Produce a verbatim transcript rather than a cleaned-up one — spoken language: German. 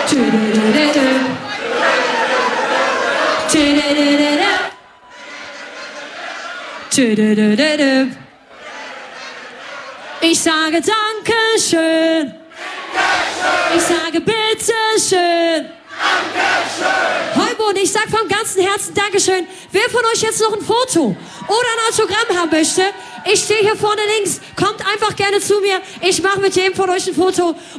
Ich sage Dankeschön. Ich sage bitteschön. Heubo, und ich sag vom ganzen Herzen Dankeschön. Wer von euch jetzt noch ein Foto oder ein Autogramm haben möchte, ich stehe hier vorne links. Kommt einfach gerne zu mir. Ich mache mit jedem von euch ein Foto.